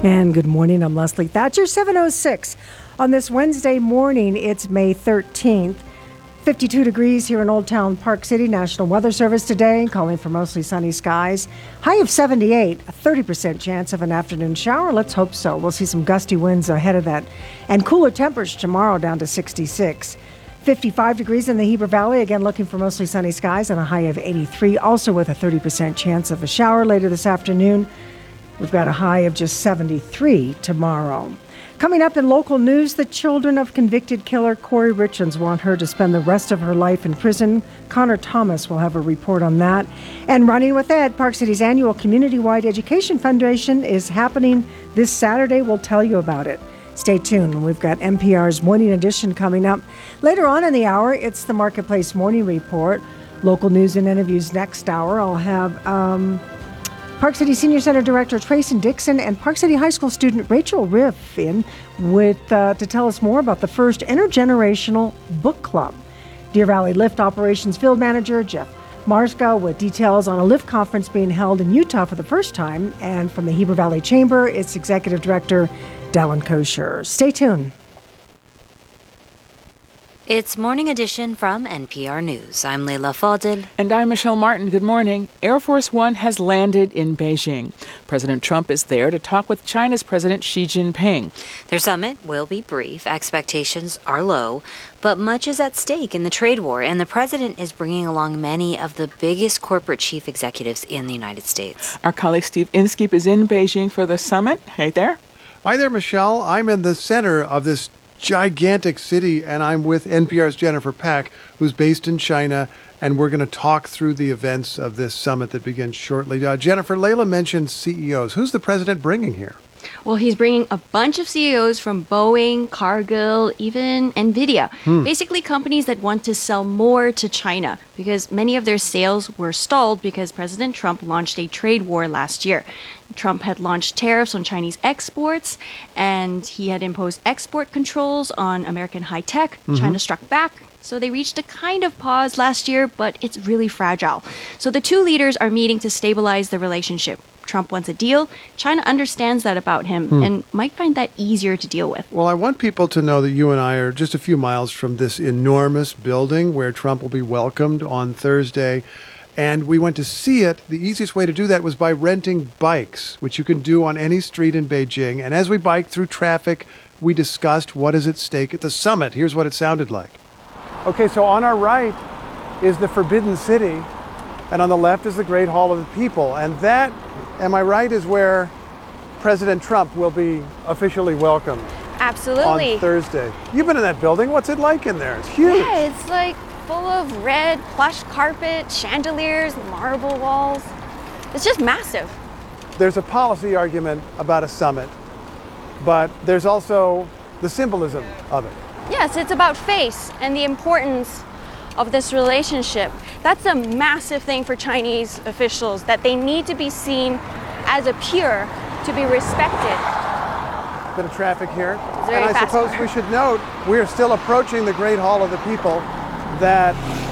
And good morning, I'm Leslie Thatcher, 7:06. On this Wednesday morning, it's May 13th. 52 degrees here in Old Town Park City. National Weather Service today calling for mostly sunny skies. High of 78, a 30% chance of an afternoon shower. Let's hope so. We'll see some gusty winds ahead of that. And cooler temperatures tomorrow down to 66. 55 degrees in the Heber Valley, again looking for mostly sunny skies and a high of 83, also with a 30% chance of a shower later this afternoon. We've got a high of just 73 tomorrow. Coming up in local news, the children of convicted killer Corey Richards want her to spend the rest of her life in prison. Connor Thomas will have a report on that. And Running with Ed, Park City's annual community-wide education foundation is happening this Saturday. We'll tell you about it. Stay tuned. We've got NPR's Morning Edition coming up. Later on in the hour, it's the Marketplace Morning Report. Local news and interviews next hour. I'll have Park City Senior Center Director Tracy Dixon and Park City High School student Rachel Riff in with to tell us more about the first intergenerational book club. Deer Valley Lift Operations Field Manager Jeff Marska with details on a Lift conference being held in Utah for the first time. And from the Heber Valley Chamber, its Executive Director Dallin Kosher. Stay tuned. It's Morning Edition from NPR News. I'm Leila Fadel. And I'm Michelle Martin. Good morning. Air Force One has landed in Beijing. President Trump is there to talk with China's President Xi Jinping. Their summit will be brief. Expectations are low, but much is at stake in the trade war, and the president is bringing along many of the biggest corporate chief executives in the United States. Our colleague Steve Inskeep is in Beijing for the summit. Hey there. Hi there, Michelle. I'm in the center of this gigantic city, and I'm with NPR's Jennifer Pack, who's based in China, and we're going to talk through the events of this summit that begins shortly. Jennifer, Leila mentioned CEOs. Who's the president bringing here? Well, he's bringing a bunch of CEOs from Boeing, Cargill, even NVIDIA. Basically companies that want to sell more to China because many of their sales were stalled because President Trump launched a trade war last year. Trump had launched tariffs on Chinese exports, and he had imposed export controls on American high tech. China struck back. So they reached a kind of pause last year, but it's really fragile. So the two leaders are meeting to stabilize the relationship. Trump wants a deal. China understands that about him and might find that easier to deal with. Well, I want people to know that you and I are just a few miles from this enormous building where Trump will be welcomed on Thursday. And we went to see it. The easiest way to do that was by renting bikes, which you can do on any street in Beijing. And as we biked through traffic, we discussed what is at stake at the summit. Here's what it sounded like. Okay, so on our right is the Forbidden City, and on the left is the Great Hall of the People. And that, am I right, is where President Trump will be officially welcomed. Absolutely. On Thursday. You've been in that building. What's it like in there? It's huge. Yeah, it's like full of red plush carpet, chandeliers, marble walls. It's just massive. There's a policy argument about a summit, but there's also the symbolism of it. Yes, it's about face and the importance of this relationship. That's a massive thing for Chinese officials, that they need to be seen as a peer to be respected. Bit of traffic here. And I suppose we should note we're still approaching the Great Hall of the People that